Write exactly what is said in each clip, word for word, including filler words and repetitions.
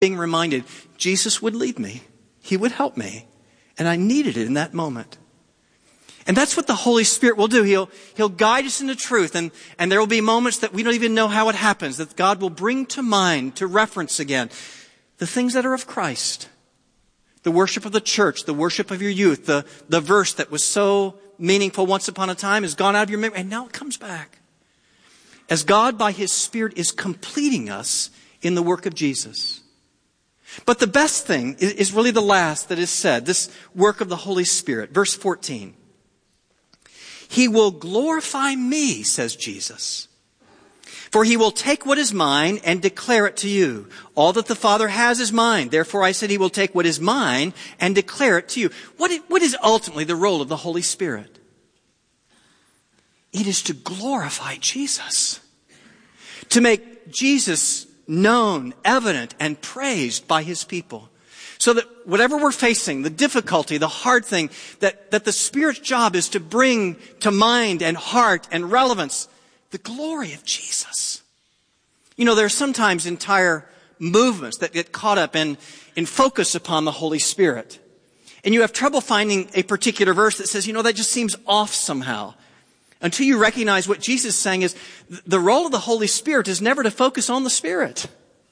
being reminded Jesus would lead me. He would help me. And I needed it in that moment. And that's what the Holy Spirit will do. He'll, he'll guide us into truth. And, and there will be moments that we don't even know how it happens, that God will bring to mind, to reference again, the things that are of Christ. The worship of the church, the worship of your youth, the, the verse that was so meaningful once upon a time has gone out of your memory, and now it comes back. As God, by His Spirit, is completing us in the work of Jesus. But the best thing is really the last that is said, this work of the Holy Spirit. Verse fourteen. He will glorify me, says Jesus. For He will take what is mine and declare it to you. All that the Father has is mine. Therefore I said He will take what is mine and declare it to you. What is, what is ultimately the role of the Holy Spirit? It is to glorify Jesus. To make Jesus known, evident, and praised by His people. So that whatever we're facing, the difficulty, the hard thing, that, that the Spirit's job is to bring to mind and heart and relevance the glory of Jesus. You know, there are sometimes entire movements that get caught up in, in focus upon the Holy Spirit. And you have trouble finding a particular verse that says, you know, that just seems off somehow. Until you recognize what Jesus is saying is the role of the Holy Spirit is never to focus on the Spirit.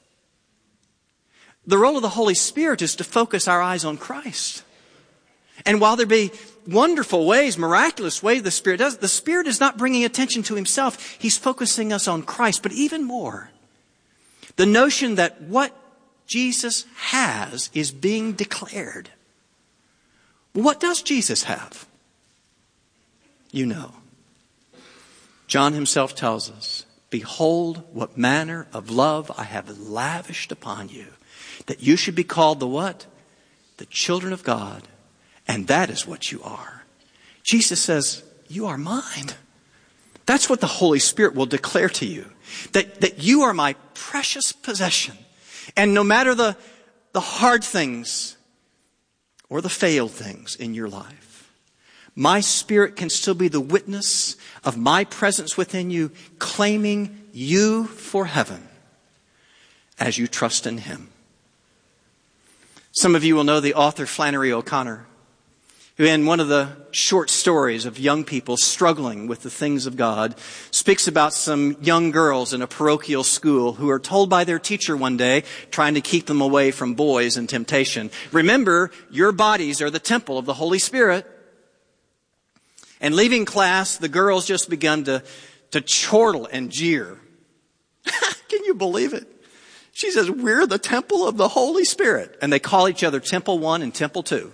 The role of the Holy Spirit is to focus our eyes on Christ. And while there be wonderful ways, miraculous ways the Spirit does, the Spirit is not bringing attention to Himself. He's focusing us on Christ. But even more, the notion that what Jesus has is being declared. What does Jesus have? You know. John himself tells us, behold, what manner of love I have lavished upon you, that you should be called the what? The children of God. And that is what you are. Jesus says, you are mine. That's what the Holy Spirit will declare to you. That, that you are my precious possession. And no matter the, the hard things or the failed things in your life, my Spirit can still be the witness of my presence within you, claiming you for heaven as you trust in Him. Some of you will know the author Flannery O'Connor, who in one of the short stories of young people struggling with the things of God, speaks about some young girls in a parochial school who are told by their teacher one day, trying to keep them away from boys and temptation, remember, your bodies are the temple of the Holy Spirit. And leaving class, the girls just begun to, to chortle and jeer. Can you believe it? She says, we're the temple of the Holy Spirit. And they call each other Temple One and Temple Two.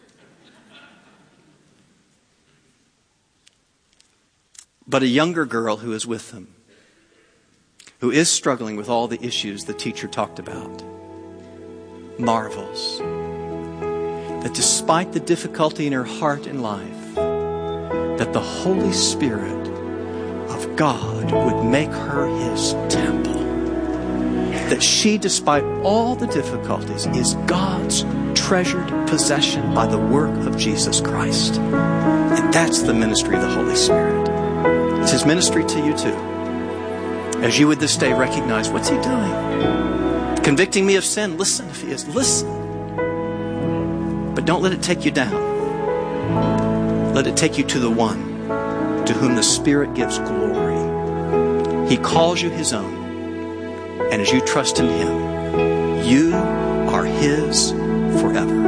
But a younger girl who is with them, who is struggling with all the issues the teacher talked about, marvels that despite the difficulty in her heart and life, that the Holy Spirit of God would make her His temple. That she, despite all the difficulties, is God's treasured possession by the work of Jesus Christ. And that's the ministry of the Holy Spirit. It's His ministry to you too. As you would this day recognize, what's He doing? Convicting me of sin? Listen if He is. Listen. But don't let it take you down. Let it take you to the one to whom the Spirit gives glory. He calls you His own. And as you trust in Him, you are His forever.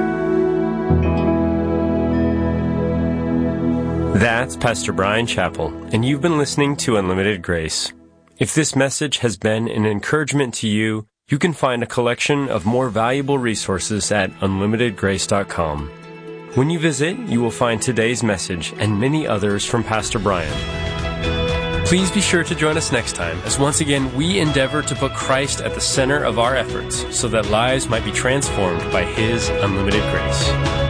That's Pastor Brian Chappell, and you've been listening to Unlimited Grace. If this message has been an encouragement to you, you can find a collection of more valuable resources at unlimited grace dot com. When you visit, you will find today's message and many others from Pastor Brian. Please be sure to join us next time as once again we endeavor to put Christ at the center of our efforts so that lives might be transformed by His unlimited grace.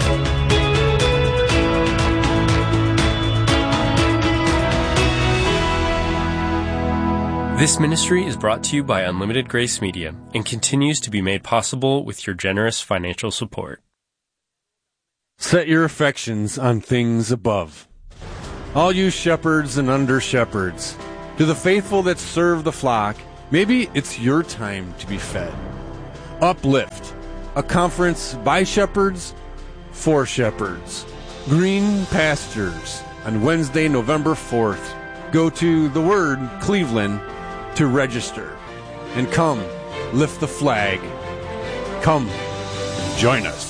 This ministry is brought to you by Unlimited Grace Media and continues to be made possible with your generous financial support. Set your affections on things above. All you shepherds and under-shepherds, to the faithful that serve the flock, maybe it's your time to be fed. Uplift, a conference by shepherds for shepherds. Green Pastures on Wednesday, November fourth. Go to The Word Cleveland to register. And come, lift the flag. Come, join us.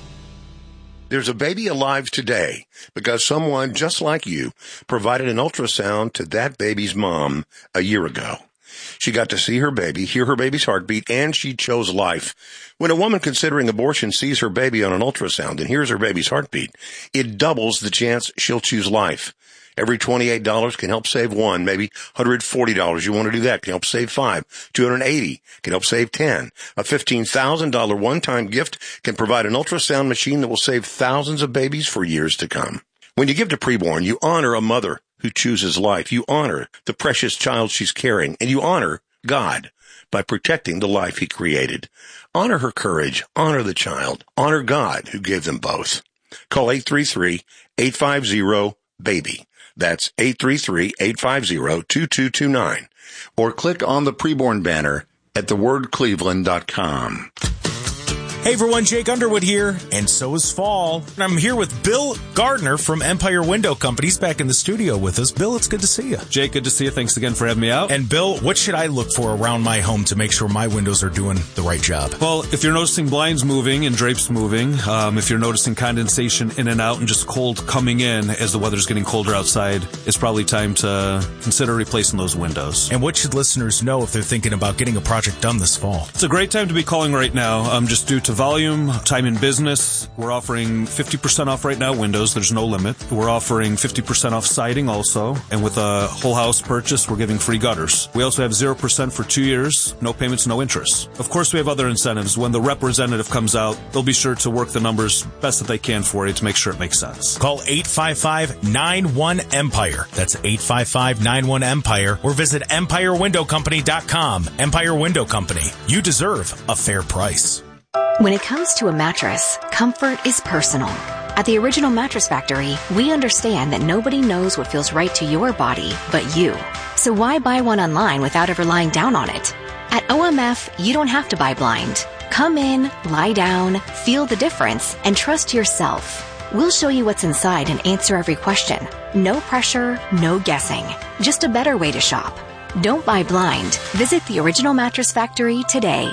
There's a baby alive today because someone just like you provided an ultrasound to that baby's mom a year ago. She got to see her baby, hear her baby's heartbeat, and she chose life. When a woman considering abortion sees her baby on an ultrasound and hears her baby's heartbeat, it doubles the chance she'll choose life. Every twenty-eight dollars can help save one, maybe one hundred forty dollars. You want to do that, can help save five. two hundred eighty dollars can help save ten. A fifteen thousand dollars one-time gift can provide an ultrasound machine that will save thousands of babies for years to come. When you give to Preborn, you honor a mother who chooses life. You honor the precious child she's carrying, and you honor God by protecting the life he created. Honor her courage, honor the child, honor God who gave them both. Call eight three three, eight five zero, BABY. That's eight three three, eight five zero, two two two nine. Or click on the Preborn banner at the word cleveland dot com. Hey everyone, Jake Underwood here, and so is fall. And I'm here with Bill Gardner from Empire Window Company. He's back in the studio with us. Bill, it's good to see you. Jake, good to see you. Thanks again for having me out. And Bill, what should I look for around my home to make sure my windows are doing the right job? Well, if you're noticing blinds moving and drapes moving, um, if you're noticing condensation in and out and just cold coming in as the weather's getting colder outside, it's probably time to consider replacing those windows. And what should listeners know if they're thinking about getting a project done this fall? It's a great time to be calling right now, um, just due to volume, time in business. We're offering fifty percent off right now windows. There's no limit. We're offering fifty percent off siding also. And with a whole house purchase, we're giving free gutters. We also have zero percent for two years. No payments, no interest. Of course, we have other incentives. When the representative comes out, they'll be sure to work the numbers best that they can for you to make sure it makes sense. Call eight five five, nine one, EMPIRE. That's eight five five, nine one, EMPIRE. Or visit empire window company dot com. Empire Window Company. You deserve a fair price. When it comes to a mattress, comfort is personal. At the Original Mattress Factory, we understand that nobody knows what feels right to your body but you. So why buy one online without ever lying down on it? At O M F, you don't have to buy blind. Come in, lie down, feel the difference, and trust yourself. We'll show you what's inside and answer every question. No pressure, no guessing. Just a better way to shop. Don't buy blind. Visit the Original Mattress Factory today.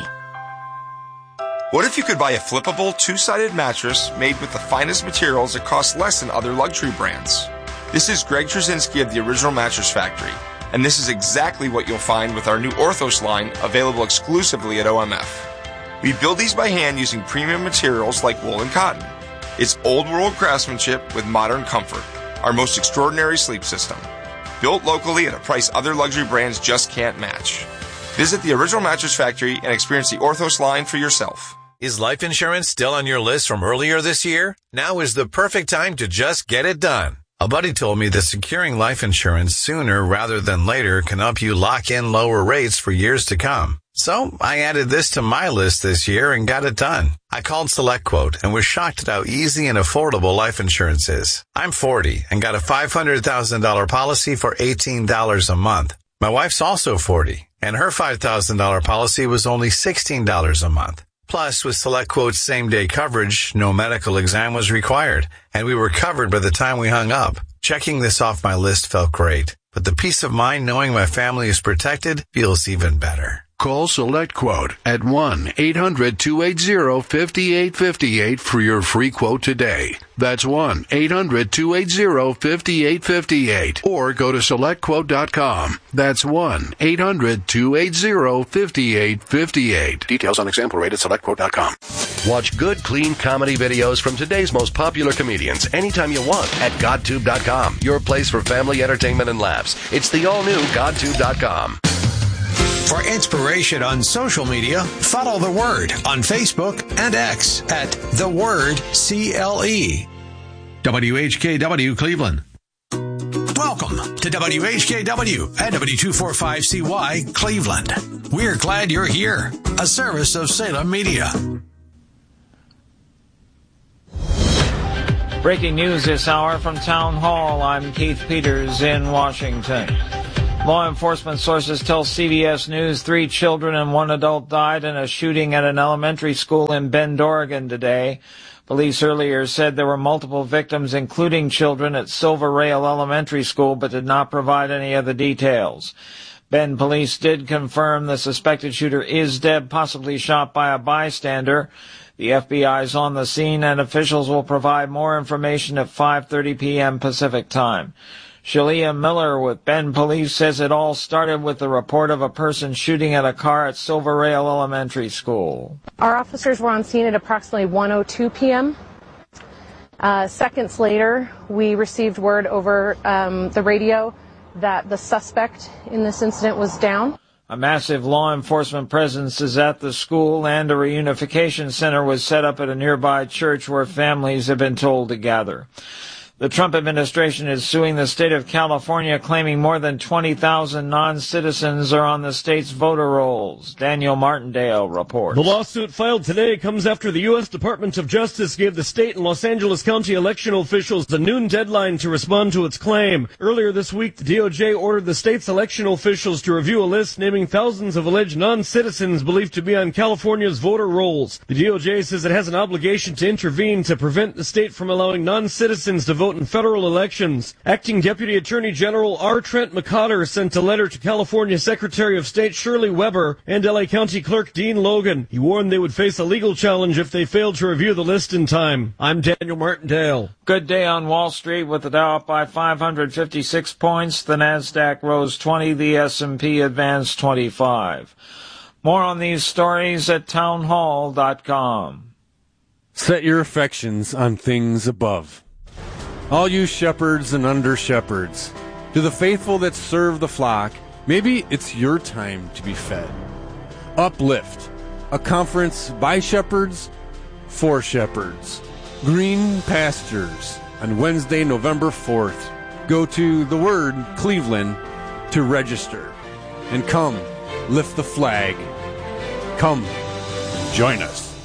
What if you could buy a flippable, two-sided mattress made with the finest materials that cost less than other luxury brands? This is Greg Trzynski of the Original Mattress Factory, and this is exactly what you'll find with our new Orthos line available exclusively at O M F. We build these by hand using premium materials like wool and cotton. It's old-world craftsmanship with modern comfort, our most extraordinary sleep system. Built locally at a price other luxury brands just can't match. Visit the Original Mattress Factory and experience the Orthos line for yourself. Is life insurance still on your list from earlier this year? Now is the perfect time to just get it done. A buddy told me that securing life insurance sooner rather than later can help you lock in lower rates for years to come. So I added this to my list this year and got it done. I called SelectQuote and was shocked at how easy and affordable life insurance is. I'm forty and got a five hundred thousand dollars policy for eighteen dollars a month. My wife's also forty, and her five thousand dollars policy was only sixteen dollars a month. Plus, with SelectQuote's same-day coverage, no medical exam was required, and we were covered by the time we hung up. Checking this off my list felt great, but the peace of mind knowing my family is protected feels even better. Call SelectQuote at one eight hundred, two eight zero, five eight five eight for your free quote today. That's one eight hundred, two eight zero, five eight five eight. Or go to select quote dot com. That's one eight hundred, two eight zero, five eight five eight. Details on example rate at select quote dot com. Watch good, clean comedy videos from today's most popular comedians anytime you want at godtube dot com. Your place for family entertainment and laughs. It's the all-new godtube dot com. For inspiration on social media, follow The Word on Facebook and X at The Word C L E. W H K W Cleveland. Welcome to W H K W at W two forty-five C Y Cleveland. We're glad you're here. A service of Salem Media. Breaking news this hour from Town Hall. I'm Keith Peters in Washington. Law enforcement sources tell C B S News three children and one adult died in a shooting at an elementary school in Bend, Oregon today. Police earlier said there were multiple victims, including children, at Silver Rail Elementary School, but did not provide any other details. Bend police did confirm the suspected shooter is dead, possibly shot by a bystander. The F B I is on the scene, and officials will provide more information at five thirty p.m. Pacific Time. Shalia Miller with Bend Police says it all started with the report of a person shooting at a car at Silver Rail Elementary School. Our officers were on scene at approximately one oh two p.m. Uh, seconds later, we received word over um, the radio that the suspect in this incident was down. A massive law enforcement presence is at the school, and a reunification center was set up at a nearby church where families have been told to gather. The Trump administration is suing the state of California, claiming more than twenty thousand non-citizens are on the state's voter rolls. Daniel Martindale reports. The lawsuit filed today comes after the U S Department of Justice gave the state and Los Angeles County election officials a noon deadline to respond to its claim. Earlier this week, the D O J ordered the state's election officials to review a list naming thousands of alleged non-citizens believed to be on California's voter rolls. The D O J says it has an obligation to intervene to prevent the state from allowing non-citizens to vote in federal elections. Acting Deputy Attorney General R. Trent McCotter sent a letter to California Secretary of State Shirley Weber and L A County Clerk Dean Logan. He warned they would face a legal challenge if they failed to review the list in time. I'm Daniel Martindale. Good day on Wall Street with the Dow up by five hundred fifty-six points. The Nasdaq rose twenty. The S and P advanced twenty-five. More on these stories at townhall dot com. Set your affections on things above. All you shepherds and under-shepherds, to the faithful that serve the flock, maybe it's your time to be fed. Uplift, a conference by shepherds, for shepherds. Green Pastures, on Wednesday, November fourth. Go to The Word, Cleveland, to register. And come, lift the flag. Come, join us.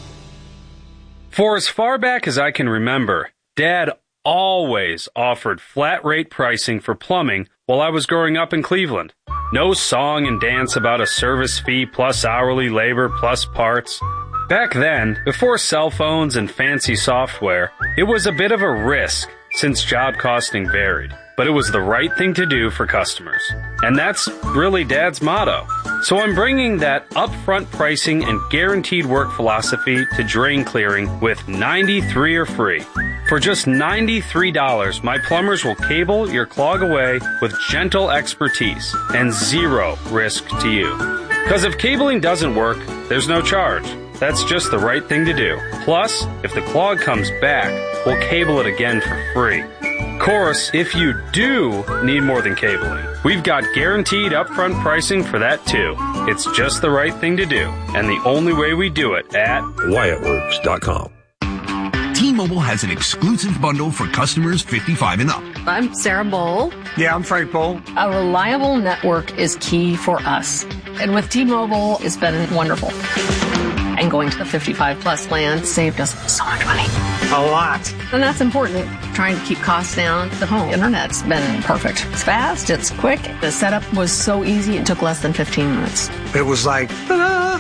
For as far back as I can remember, Dad always offered flat rate pricing for plumbing while I was growing up in Cleveland. No song and dance about a service fee plus hourly labor plus parts. Back then, before cell phones and fancy software, it was a bit of a risk since job costing varied. But it was the right thing to do for customers. And that's really Dad's motto. So I'm bringing that upfront pricing and guaranteed work philosophy to drain clearing with ninety-three or free. For just ninety-three dollars, my plumbers will cable your clog away with gentle expertise and zero risk to you. Because if cabling doesn't work, there's no charge. That's just the right thing to do. Plus, if the clog comes back, we'll cable it again for free. Of course, if you do need more than cabling, we've got guaranteed upfront pricing for that too. It's just the right thing to do, and the only way we do it at Wyatt Works dot com. T-Mobile has an exclusive bundle for customers fifty-five and up. I'm Sarah Bowl. Yeah, I'm Frank Bowl. A reliable network is key for us. And with T-Mobile, it's been wonderful. And going to the fifty-five plus plan saved us so much money. A lot. And that's important. Trying to keep costs down. The home internet's been perfect. It's fast, it's quick. The setup was so easy, it took less than fifteen minutes. It was like, ta-da!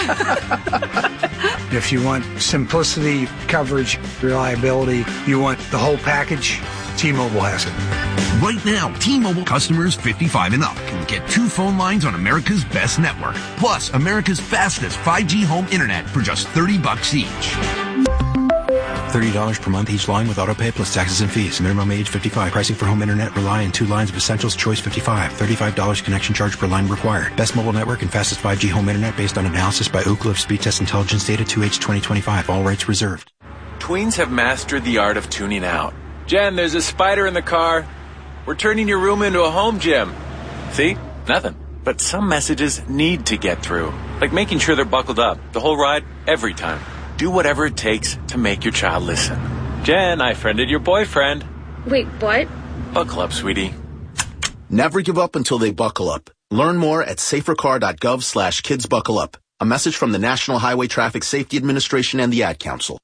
If you want simplicity, coverage, reliability, you want the whole package, T-Mobile has it. Right now, T-Mobile customers fifty-five and up can get two phone lines on America's best network, plus America's fastest five G home internet for just thirty bucks each. thirty dollars per month each line with autopay plus taxes and fees. Minimum age fifty-five. Pricing for home internet rely on two lines of Essentials Choice fifty-five. thirty-five dollars connection charge per line required. Best mobile network and fastest five G home internet based on analysis by Ookla of Speed Test Intelligence Data two H twenty twenty-five. All rights reserved. Tweens have mastered the art of tuning out. Jen, there's a spider in the car. We're turning your room into a home gym. See? Nothing. But some messages need to get through. Like making sure they're buckled up the whole ride, every time. Do whatever it takes to make your child listen. Jen, I friended your boyfriend. Wait, what? Buckle up, sweetie. Never give up until they buckle up. Learn more at safercar.gov slash kids buckle up. A message from the National Highway Traffic Safety Administration and the Ad Council.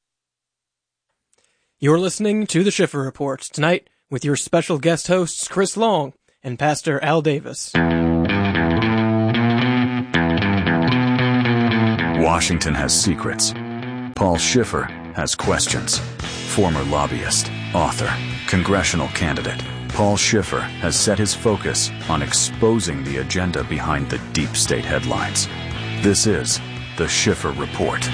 You're listening to The Schiffer Report tonight with your special guest hosts Chris Long and Pastor Al Davis. Washington has secrets. Paul Schiffer has questions. Former lobbyist, author, congressional candidate, Paul Schiffer has set his focus on exposing the agenda behind the deep state headlines. This is the Schiffer Report.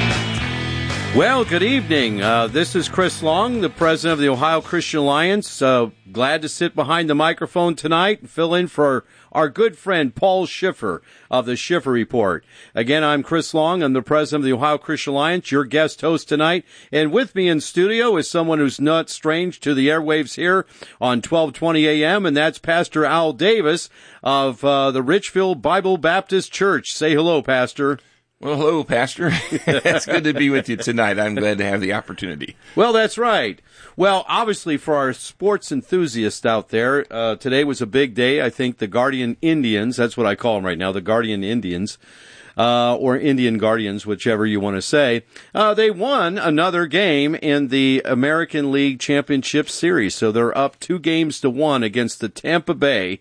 Well, good evening. Uh, this is Chris Long, the president of the Ohio Christian Alliance. Uh, glad to sit behind the microphone tonight and fill in for our good friend Paul Schiffer of the Schiffer Report. Again, I'm Chris Long. I'm the president of the Ohio Christian Alliance, your guest host tonight. And with me in studio is someone who's not strange to the airwaves here on twelve twenty a.m., and that's Pastor Al Davis of uh, the Richfield Bible Baptist Church. Say hello, Pastor. Well, hello, Pastor. It's good to be with you tonight. I'm glad to have the opportunity. Well, that's right. Well, obviously, for our sports enthusiasts out there, uh, today was a big day. I think the Guardian Indians, that's what I call them right now, the Guardian Indians, uh, or Indian Guardians, whichever you want to say, uh, they won another game in the American League Championship Series. So they're up two games to one against the Tampa Bay.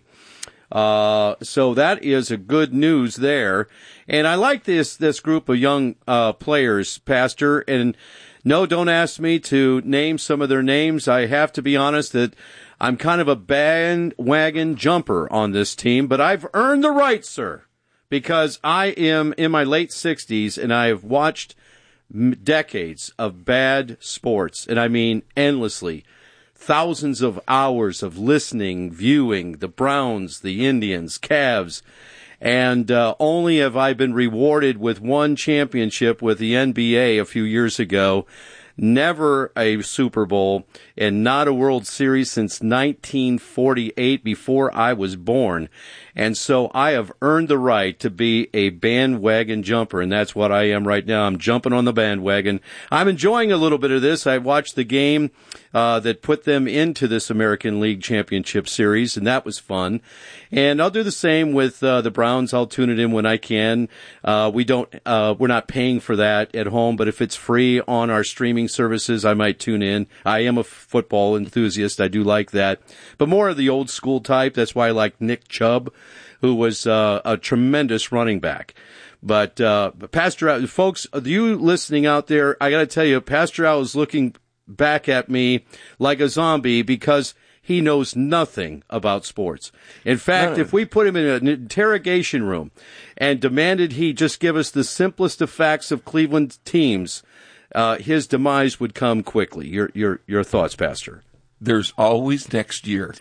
Uh, so that is a good news there. And I like this, this group of young, uh, players, Pastor. And no, don't ask me to name some of their names. I have to be honest that I'm kind of a bandwagon jumper on this team, but I've earned the right, sir, because I am in my late sixties and I have watched decades of bad sports. And I mean endlessly. Thousands of hours of listening, viewing the Browns, the Indians, Cavs, and uh, only have I been rewarded with one championship with the N B A a few years ago, never a Super Bowl, and not a World Series since nineteen forty-eight, before I was born. And so I have earned the right to be a bandwagon jumper, and that's what I am right now. I'm jumping on the bandwagon. I'm enjoying a little bit of this. I watched the game uh, that put them into this American League Championship Series, and that was fun. And I'll do the same with uh, the Browns. I'll tune it in when I can. Uh, we don't, uh, we're not paying for that at home, but if it's free on our streaming services, I might tune in. I am a football enthusiast. I do like that, but more of the old school type. That's why I like Nick Chubb, who was uh, a tremendous running back. But uh, Pastor Al, folks, you listening out there, I got to tell you, Pastor Al is looking back at me like a zombie because he knows nothing about sports. In fact, no. If we put him in an interrogation room and demanded he just give us the simplest of facts of Cleveland teams, uh, his demise would come quickly. Your your your thoughts, Pastor? There's always next year.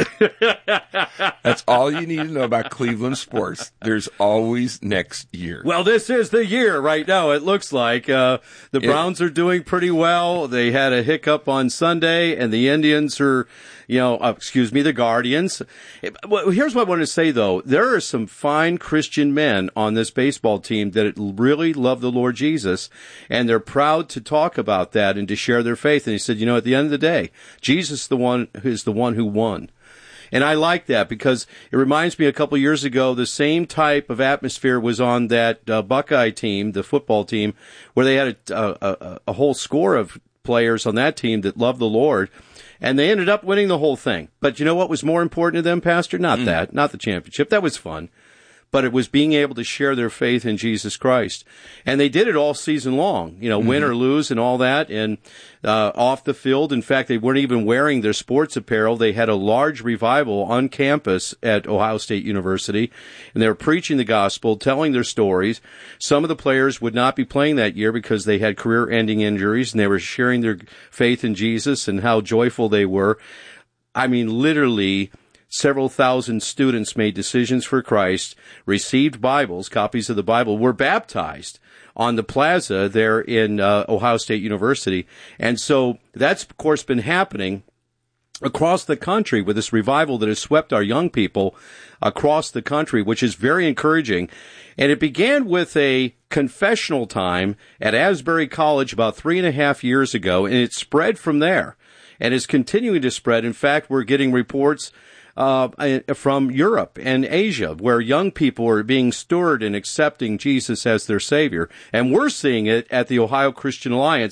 That's all you need to know about Cleveland sports. There's always next year. Well, this is the year right now, it looks like. Uh, the Browns it, are doing pretty well. They had a hiccup on Sunday, and the Indians are, you know, uh, excuse me, the Guardians. Well, here's what I want to say, though. There are some fine Christian men on this baseball team that really love the Lord Jesus, and they're proud to talk about that and to share their faith. And he said, you know, at the end of the day, Jesus the one is the one who won. And I like that because it reminds me a couple of years ago, the same type of atmosphere was on that uh, Buckeye team, the football team, where they had a, a, a whole score of players on that team that loved the Lord. And they ended up winning the whole thing. But you know what was more important to them, Pastor? Not mm. that, not the championship. That was fun. But it was being able to share their faith in Jesus Christ. And they did it all season long, you know, mm-hmm. win or lose and all that. And uh off the field, in fact, they weren't even wearing their sports apparel. They had a large revival on campus at Ohio State University, and they were preaching the gospel, telling their stories. Some of the players would not be playing that year because they had career-ending injuries, and they were sharing their faith in Jesus and how joyful they were. I mean, literally, several thousand students made decisions for Christ, received Bibles, copies of the Bible, were baptized on the plaza there in uh, Ohio State University. And so that's, of course, been happening across the country with this revival that has swept our young people across the country, which is very encouraging. And it began with a confessional time at Asbury College about three and a half years ago, and it spread from there and is continuing to spread. In fact, we're getting reports Uh, from Europe and Asia, where young people are being stirred and accepting Jesus as their Savior. And we're seeing it at the Ohio Christian Alliance.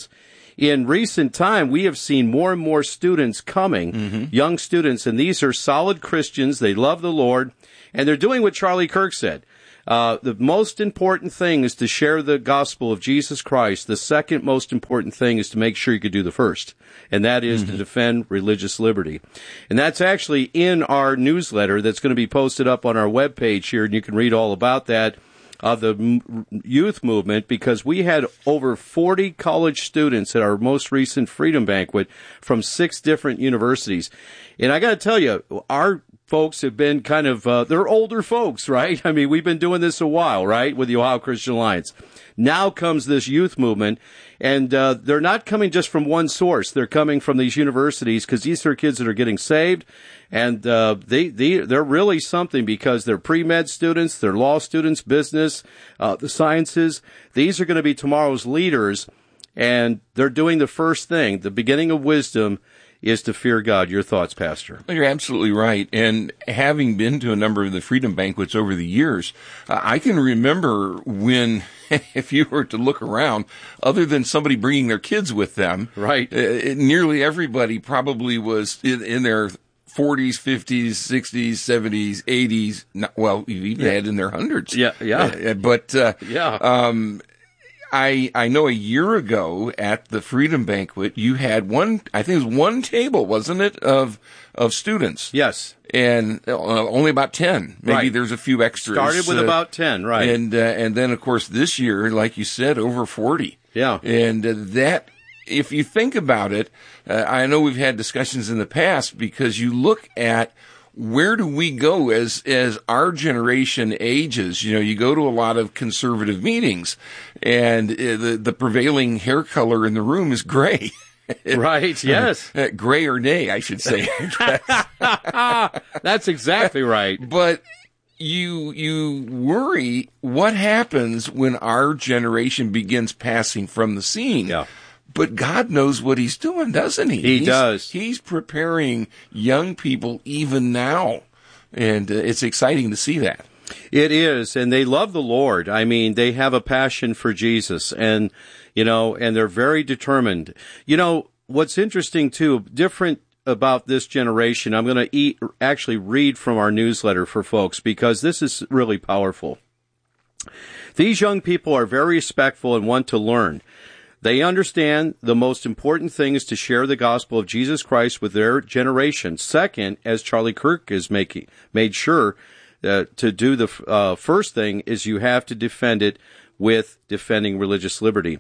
in recent time, we have seen more and more students coming, mm-hmm. young students, and these are solid Christians. They love the Lord, and they're doing what Charlie Kirk said. Uh, the most important thing is to share the gospel of Jesus Christ. The second most important thing is to make sure you could do the first, and that is mm-hmm. to defend religious liberty. And that's actually in our newsletter that's going to be posted up on our webpage here, and you can read all about that, of the m- youth movement, because we had over forty college students at our most recent Freedom Banquet from six different universities. And I got to tell you, our folks have been kind of, uh, they're older folks, right? I mean, we've been doing this a while, right, with the Ohio Christian Alliance. Now comes this youth movement, and uh, they're not coming just from one source. They're coming from these universities, because these are kids that are getting saved, and uh, they, they, they're really something, because they're pre-med students, they're law students, business, uh, the sciences. These are going to be tomorrow's leaders, and they're doing the first thing, the beginning of wisdom, is to fear God. Your thoughts, Pastor? Well, you're absolutely right. And having been to a number of the Freedom Banquets over the years, uh, I can remember when, if you were to look around, other than somebody bringing their kids with them, right? Uh, nearly everybody probably was in, in their forties, fifties, sixties, seventies, eighties. Not, well, you even yeah. had in their hundreds. Yeah, yeah. Uh, but uh, yeah. Um, I, I know a year ago at the Freedom Banquet, you had one, I think it was one table, wasn't it, of, of students? Yes. And uh, only about ten. Maybe right. there's a few extras. Started with uh, about ten, right. And, uh, and then, of course, this year, like you said, over forty. Yeah. And uh, that, if you think about it, uh, I know we've had discussions in the past, because you look at where do we go as, as our generation ages? You know, you go to a lot of conservative meetings, and uh, the, the prevailing hair color in the room is gray. Right, yes. Uh, gray or nay, I should say. That's exactly right. But you, you worry what happens when our generation begins passing from the scene. Yeah. But God knows what he's doing, doesn't he? He he's, does. He's preparing young people even now. And uh, it's exciting to see that. It is. And they love the Lord. I mean, they have a passion for Jesus. And, you know, and they're very determined. You know, what's interesting, too, different about this generation, I'm going to eat, actually read from our newsletter for folks, because this is really powerful. These young people are very respectful and want to learn. They understand the most important thing is to share the gospel of Jesus Christ with their generation. Second, as Charlie Kirk has making, made sure uh, to do the uh, first thing is you have to defend it with defending religious liberty.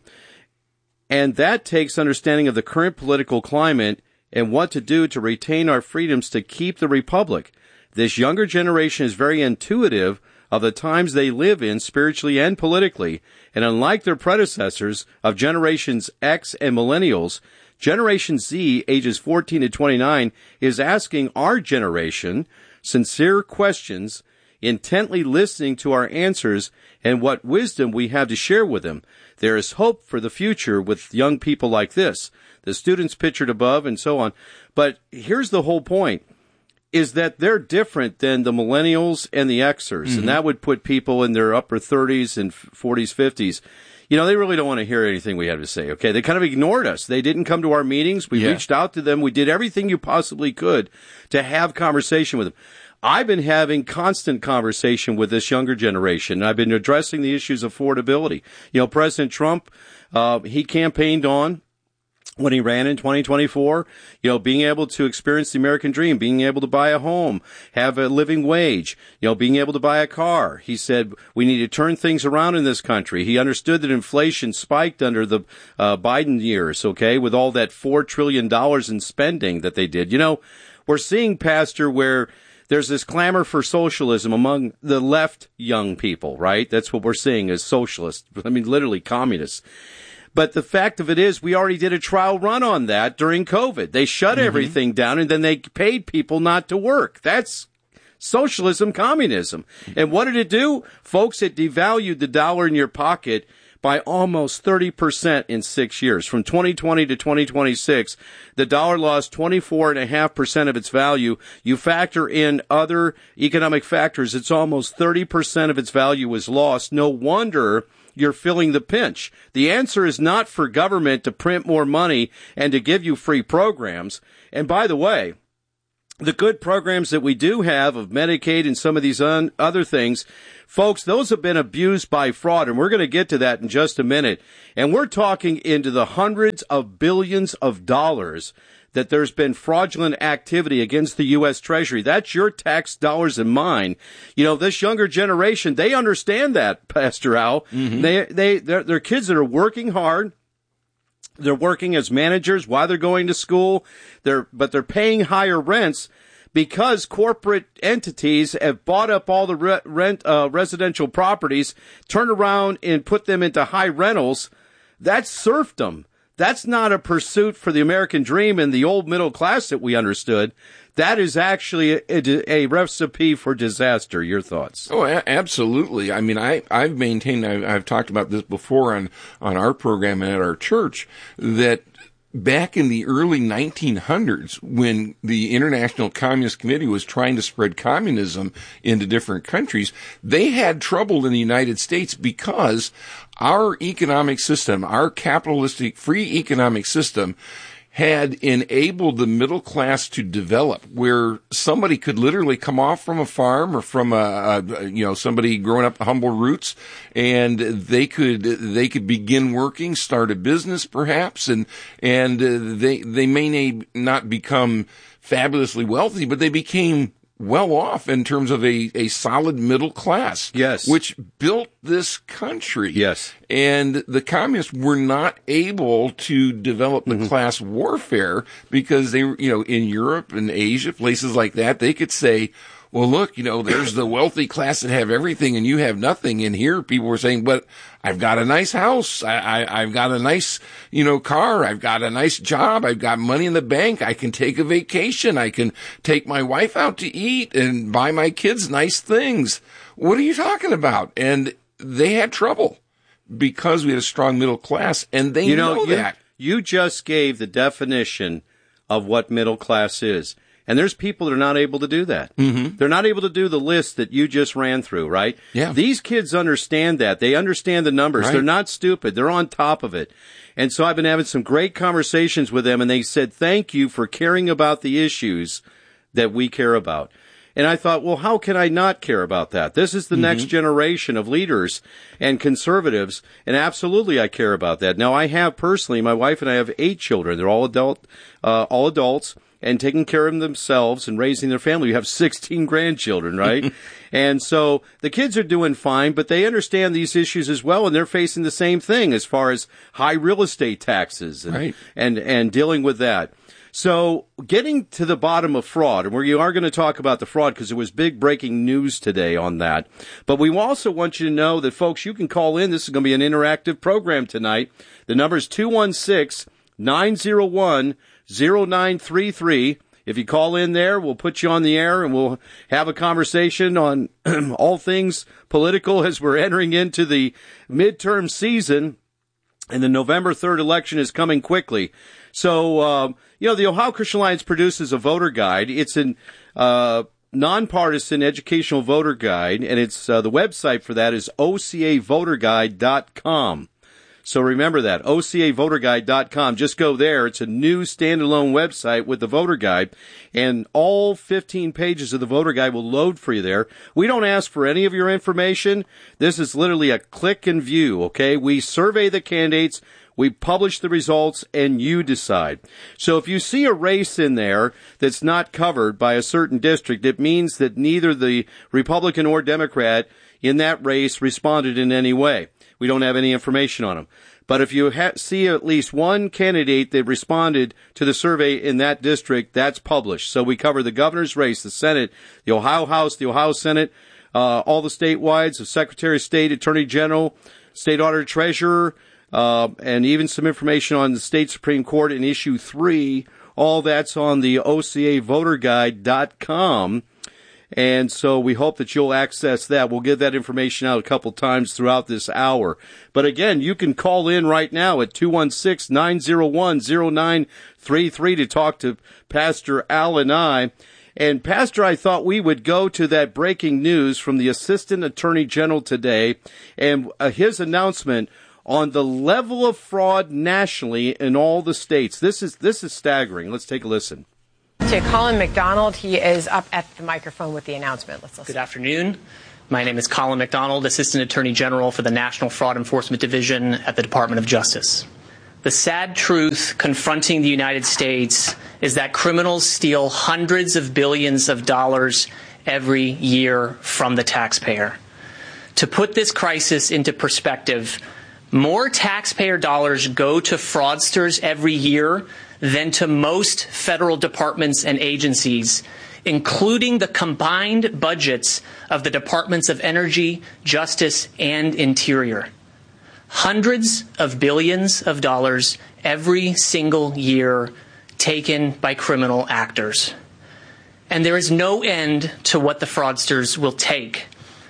And that takes understanding of the current political climate and what to do to retain our freedoms to keep the republic. This younger generation is very intuitive of the times they live in spiritually and politically, and unlike their predecessors of Generations X and Millennials, Generation Z, ages fourteen to twenty-nine, is asking our generation sincere questions, intently listening to our answers and what wisdom we have to share with them. There is hope for the future with young people like this, the students pictured above and so on. But here's the whole point, is that they're different than the millennials and the Xers, mm-hmm. and that would put people in their upper thirties and forties, fifties. You know, they really don't want to hear anything we have to say, okay? They kind of ignored us. They didn't come to our meetings. We yeah. reached out to them. We did everything you possibly could to have conversation with them. I've been having constant conversation with this younger generation. I've been addressing the issues of affordability. You know, President Trump, uh, he campaigned on when he ran in twenty twenty-four, you know, being able to experience the American dream, being able to buy a home, have a living wage, you know, being able to buy a car. He said we need to turn things around in this country. He understood that inflation spiked under the uh, Biden years, okay, with all that four trillion dollars in spending that they did. You know, we're seeing, Pastor, where there's this clamor for socialism among the left young people, right? That's what we're seeing as socialists. I mean, literally communists. But the fact of it is, we already did a trial run on that during COVID. They shut mm-hmm. everything down, and then they paid people not to work. That's socialism, communism. And what did it do? Folks, it devalued the dollar in your pocket by almost thirty percent in six years. From twenty twenty to twenty twenty-six, the dollar lost twenty-four point five percent of its value. You factor in other economic factors, it's almost thirty percent of its value was lost. No wonder you're feeling the pinch. The answer is not for government to print more money and to give you free programs. And by the way, the good programs that we do have of Medicaid and some of these un- other things, folks, those have been abused by fraud, and we're going to get to that in just a minute. And we're talking into the hundreds of billions of dollars that there's been fraudulent activity against the U S Treasury. That's your tax dollars and mine. You know, this younger generation, they understand that, Pastor Al. Mm-hmm. They, they, they're, they're kids that are working hard. They're working as managers while they're going to school. They're, but they're paying higher rents because corporate entities have bought up all the re- rent, uh, residential properties, turned around and put them into high rentals. That's serfdom. That's not a pursuit for the American dream and the old middle class that we understood. That is actually a, a, a recipe for disaster. Your thoughts? Oh, a- absolutely. I mean, I, I've maintained, I've, I've talked about this before on, on our program and at our church, that back in the early nineteen hundreds, when the International Communist Committee was trying to spread communism into different countries, they had trouble in the United States because our economic system, our capitalistic free economic system, had enabled the middle class to develop, where somebody could literally come off from a farm or from a, a you know, somebody growing up humble roots, and they could they could begin working, start a business perhaps, and and uh, they they may not become fabulously wealthy, but they became well off in terms of a, a solid middle class. Yes. Which built this country. Yes. And the communists were not able to develop the mm-hmm. class warfare because they were, you know, in Europe and Asia, places like that, they could say, well, look, you know, there's the wealthy class that have everything and you have nothing. And here people were saying, but I've got a nice house. I, I, I've got a nice, you know, car. I've got a nice job. I've got money in the bank. I can take a vacation. I can take my wife out to eat and buy my kids nice things. What are you talking about? And they had trouble because we had a strong middle class, and they you know, know you, that. You just gave the definition of what middle class is. And there's people that are not able to do that. Mm-hmm. They're not able to do the list that you just ran through, right? Yeah. These kids understand that. They understand the numbers. Right. They're not stupid. They're on top of it. And so I've been having some great conversations with them, and they said, thank you for caring about the issues that we care about. And I thought, well, how can I not care about that? This is the mm-hmm. next generation of leaders and conservatives, and absolutely I care about that. Now, I have personally, my wife and I have eight children. They're all adult, uh, all adults, and taking care of themselves and raising their family. You have sixteen grandchildren, right? And so the kids are doing fine, but they understand these issues as well, and they're facing the same thing as far as high real estate taxes and, right. and, and dealing with that. So getting to the bottom of fraud, and we are going to talk about the fraud because there was big breaking news today on that. But we also want you to know that, folks, you can call in. This is going to be an interactive program tonight. The number is two one six, nine zero one, zero nine three three. If you call in there, we'll put you on the air and we'll have a conversation on all things political as we're entering into the midterm season. And the November third election is coming quickly. So, uh, you know, the Ohio Christian Alliance produces a voter guide. It's an uh, nonpartisan educational voter guide, and it's uh, the website for that is O C A voter guide dot com. So remember that, O C A voter guide dot com. Just go there. It's a new standalone website with the voter guide, and all fifteen pages of the voter guide will load for you there. We don't ask for any of your information. This is literally a click and view, okay? We survey the candidates, we publish the results, and you decide. So if you see a race in there that's not covered by a certain district, it means that neither the Republican or Democrat in that race responded in any way. We don't have any information on them. But if you ha- see at least one candidate that responded to the survey in that district, that's published. So we cover the governor's race, the Senate, the Ohio House, the Ohio Senate, uh, all the statewides, the Secretary of State, Attorney General, State Auditor, Treasurer, uh, and even some information on the State Supreme Court in Issue three. All that's on the O C A voter guide dot com. And so we hope that you'll access that. We'll give that information out a couple times throughout this hour. But again, you can call in right now at two one six, nine zero one, zero nine three three to talk to Pastor Al and I. And, Pastor, I thought we would go to that breaking news from the Assistant Attorney General today and uh, his announcement on the level of fraud nationally in all the states. This is this is staggering. Let's take a listen. To Colin McDonald, he is up at the microphone with the announcement. Let's listen. Good afternoon. My name is Colin McDonald, Assistant Attorney General for the National Fraud Enforcement Division at the Department of Justice. The sad truth confronting the United States is that criminals steal hundreds of billions of dollars every year from the taxpayer. To put this crisis into perspective, more taxpayer dollars go to fraudsters every year than to most federal departments and agencies, including the combined budgets of the Departments of Energy, Justice, and Interior. Hundreds of billions of dollars every single year taken by criminal actors. And there is no end to what the fraudsters will take.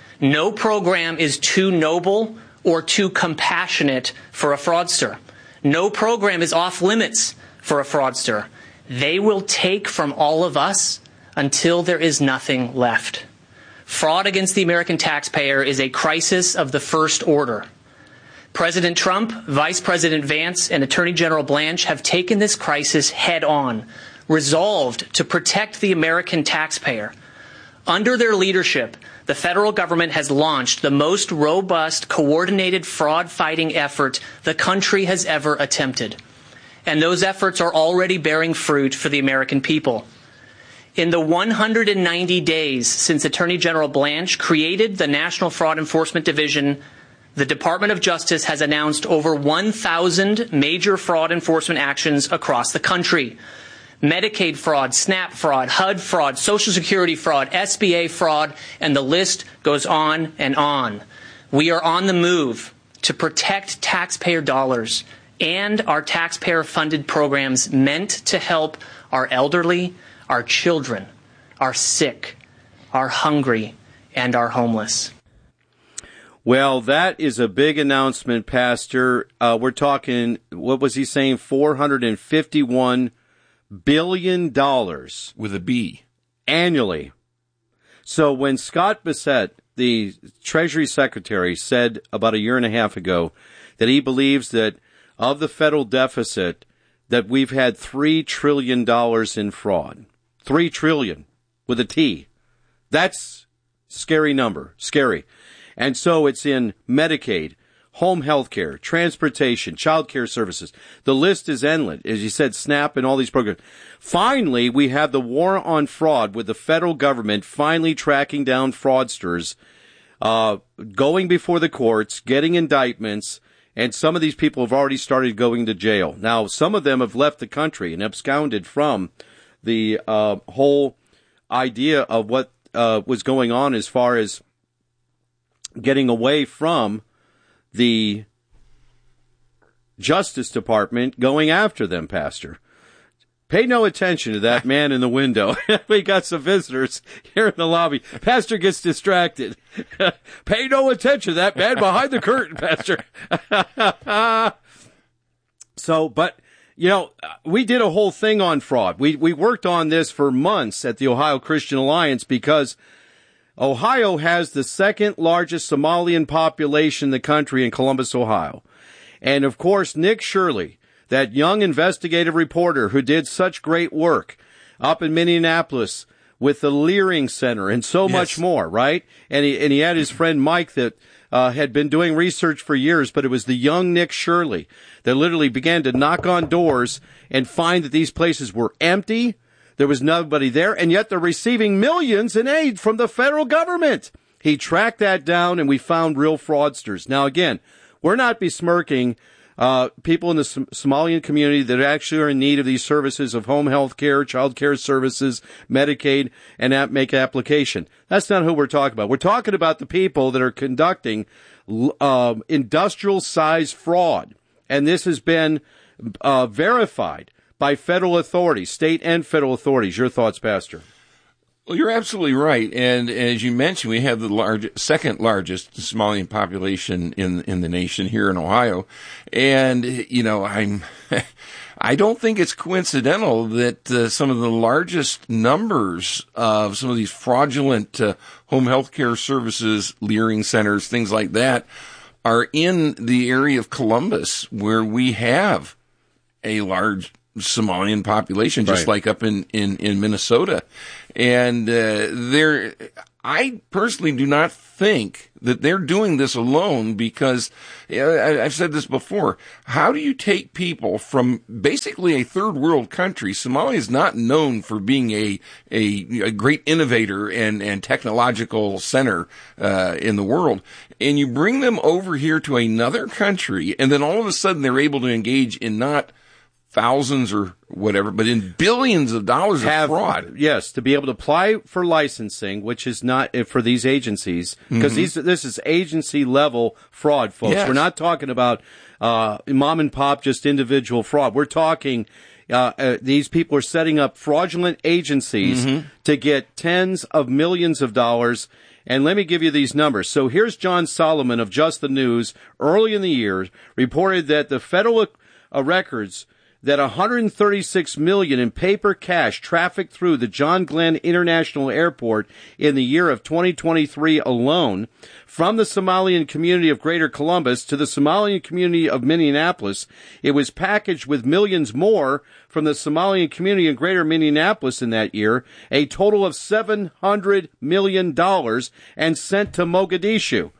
No program is too noble or too compassionate for a fraudster. No program is off limits for a fraudster. They will take from all of us until there is nothing left. Fraud against the American taxpayer is a crisis of the first order. President Trump, Vice President Vance, and Attorney General Blanche have taken this crisis head on, resolved to protect the American taxpayer. Under their leadership, the federal government has launched the most robust, coordinated fraud-fighting effort the country has ever attempted. And those efforts are already bearing fruit for the American people. In the one hundred ninety days since Attorney General Blanche created the National Fraud Enforcement Division, the Department of Justice has announced over one thousand major fraud enforcement actions across the country. Medicaid fraud, SNAP fraud, H U D fraud, Social Security fraud, S B A fraud, and the list goes on and on. We are on the move to protect taxpayer dollars and our taxpayer-funded programs meant to help our elderly, our children, our sick, our hungry, and our homeless. Well, that is a big announcement, Pastor. Uh, we're talking, what was he saying, four hundred fifty-one billion dollars. With a B. Annually. So when Scott Bessent, the Treasury Secretary, said about a year and a half ago that he believes that of the federal deficit, that we've had three trillion dollars in fraud. three trillion dollars with a T. That's scary number. Scary. And so it's in Medicaid, home health care, transportation, child care services. The list is endless. As you said, SNAP and all these programs. Finally, we have the war on fraud with the federal government finally tracking down fraudsters, uh, going before the courts, getting indictments, and some of these people have already started going to jail. Now, some of them have left the country and absconded from the uh, whole idea of what uh, was going on as far as getting away from the Justice Department going after them, Pastor. Pay no attention to that man in the window. We got some visitors here in the lobby. Pastor gets distracted. Pay no attention to that man behind the curtain, Pastor. So, but, you know, we did a whole thing on fraud. We, we worked on this for months at the Ohio Christian Alliance because Ohio has the second largest Somalian population in the country in Columbus, Ohio. And, of course, Nick Shirley, that young investigative reporter who did such great work up in Minneapolis with the Leering Center and so yes. much more, right? And he, and he had his friend Mike that uh, had been doing research for years, but it was the young Nick Shirley that literally began to knock on doors and find that these places were empty. There was nobody there, and yet they're receiving millions in aid from the federal government. He tracked that down, and we found real fraudsters. Now, again, we're not besmirking uh, people in the Som- Somalian community that actually are in need of these services of home health care, child care services, Medicaid, and that make application. That's not who we're talking about. We're talking about the people that are conducting uh, industrial-sized fraud, and this has been uh, verified by federal authorities, state and federal authorities. Your thoughts, Pastor? Well, you're absolutely right. And as you mentioned, we have the large, second largest Somalian population in in the nation here in Ohio. And, you know, I'm, I don't think it's coincidental that uh, some of the largest numbers of some of these fraudulent uh, home health care services, Leering centers, things like that, are in the area of Columbus, where we have a large Somalian population, just Right. like up in, in, in Minnesota. And uh, they're, I personally do not think that they're doing this alone, because you know, I, I've said this before. How do you take people from basically a third world country? Somalia is not known for being a a, a great innovator and, and technological center uh, in the world, and you bring them over here to another country, and then all of a sudden they're able to engage in not thousands or whatever, but in billions of dollars have, of fraud. Yes, to be able to apply for licensing, which is not for these agencies, because Mhm. these this is agency level fraud, folks. Yes. We're not talking about uh, mom and pop, just individual fraud. We're talking. Uh, uh, these people are setting up fraudulent agencies Mhm. to get tens of millions of dollars. And let me give you these numbers. So here's John Solomon of Just the News early in the year reported that the federal uh, records that one hundred thirty-six million dollars in paper cash trafficked through the John Glenn International Airport in the year of twenty twenty-three alone, from the Somalian community of Greater Columbus to the Somalian community of Minneapolis. It was packaged with millions more from the Somalian community in Greater Minneapolis in that year, a total of seven hundred million dollars, and sent to Mogadishu,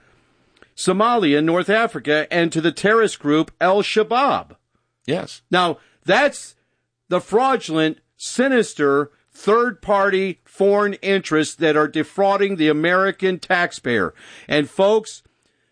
Somalia, North Africa, and to the terrorist group Al-Shabaab. Yes. Now, that's the fraudulent, sinister, third-party foreign interests that are defrauding the American taxpayer. And folks,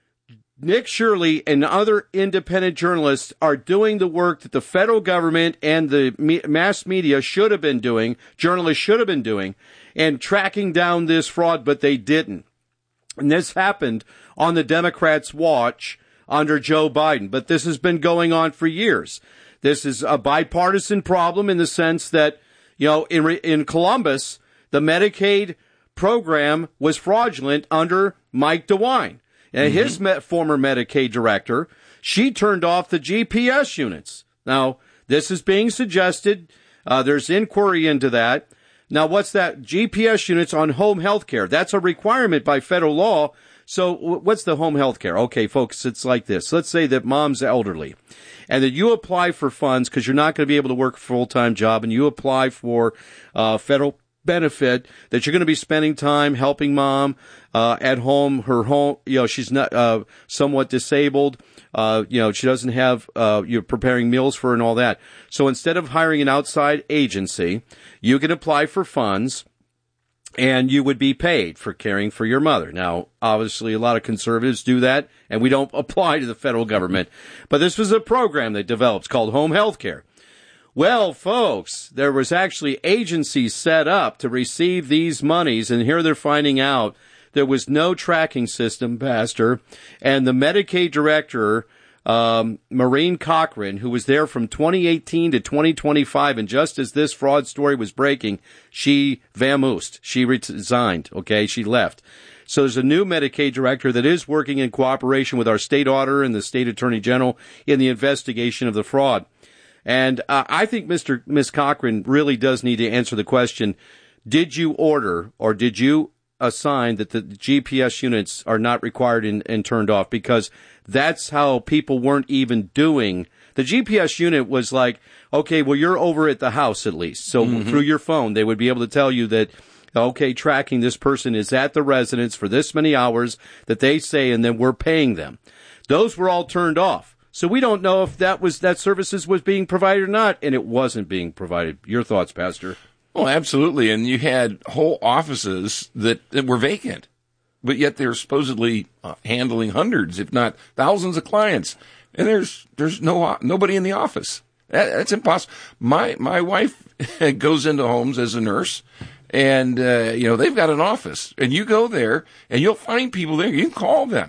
Nick Shirley and other independent journalists are doing the work that the federal government and the me- mass media should have been doing, journalists should have been doing, and tracking down this fraud, but they didn't. And this happened on the Democrats' watch under Joe Biden, but this has been going on for years. This is a bipartisan problem in the sense that, you know, in in Columbus, the Medicaid program was fraudulent under Mike DeWine. And mm-hmm. his me- former Medicaid director, she turned off the G P S units. Now, this is being suggested. Uh, there's inquiry into that. Now, what's that? G P S units on home health care. That's a requirement by federal law. So what's the home health care? Okay, folks, it's like this. Let's say that mom's elderly and that you apply for funds because you're not going to be able to work a full-time job, and you apply for uh, federal benefit that you're going to be spending time helping mom uh, at home. Her home, you know, she's not uh, somewhat disabled. Uh, you know, she doesn't have, uh, you're preparing meals for her and all that. So instead of hiring an outside agency, you can apply for funds, and you would be paid for caring for your mother. Now, obviously, a lot of conservatives do that, and we don't apply to the federal government. But this was a program they developed called Home Health Care. Well, folks, there was actually agencies set up to receive these monies, and here they're finding out there was no tracking system, Pastor, and the Medicaid director, um, Maureen Cochran, who was there from twenty eighteen to twenty twenty-five, and just as this fraud story was breaking, she vamoosed. She resigned, okay? She left. So there's a new Medicaid director that is working in cooperation with our state auditor and the state attorney general in the investigation of the fraud. And uh, I think Mister Miss Cochran really does need to answer the question, did you order or did you assign that the G P S units are not required and, and turned off? Because that's how people weren't even doing. The G P S unit was like, okay, well, you're over at the house at least. So mm-hmm. through your phone, they would be able to tell you that, okay, tracking this person is at the residence for this many hours that they say, and then we're paying them. Those were all turned off. So we don't know if that was that services was being provided or not, and it wasn't being provided. Your thoughts, Pastor? Well, absolutely. And you had whole offices that, that were vacant, but yet they're supposedly uh, handling hundreds, if not thousands of clients. And there's there's no nobody in the office. That, that's impossible. My my wife goes into homes as a nurse, and uh, you know they've got an office, and you go there, and you'll find people there. You can call them.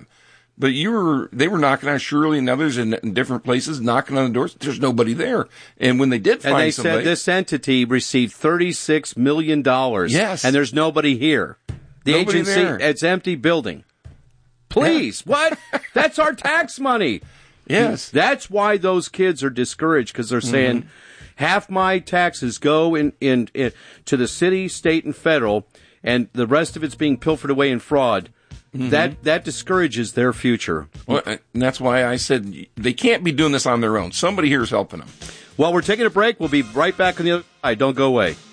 But you were, they were knocking on Shirley and others in, in different places, knocking on the doors. There's nobody there. And when they did find and they somebody, said this entity received thirty-six million dollars. Yes. And there's nobody here. The Nobody agency, there. it's empty building. Please, yeah. What? That's our tax money. Yes. That's why those kids are discouraged, because they're saying, mm-hmm. half my taxes go in, in, in to the city, state, and federal, and the rest of it's being pilfered away in fraud. Mm-hmm. That that discourages their future. Well, and that's why I said they can't be doing this on their own. Somebody here is helping them. Well, we're taking a break. We'll be right back on the other side. Don't go away.